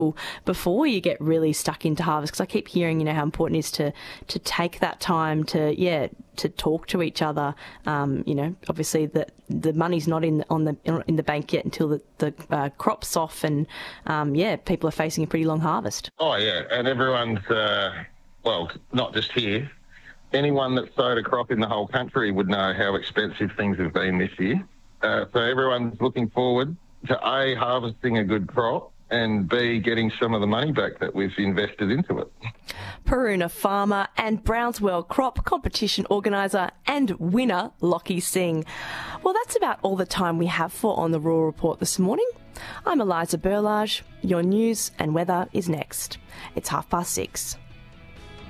before you get really stuck into harvest, because I keep hearing, how important it is to take that time to talk to each other. Obviously the money's not in the bank yet until the crop's off, and people are facing a pretty long harvest. Oh yeah, and everyone's not just here. Anyone that sowed a crop in the whole country would know how expensive things have been this year. So everyone's looking forward to A, harvesting a good crop, and B, getting some of the money back that we've invested into it. Puruna farmer and Brownswell crop competition organiser and winner, Lockie Singh. Well, that's about all the time we have for On the Rural Report this morning. I'm Eliza Burlage. Your news and weather is next. It's 6:30.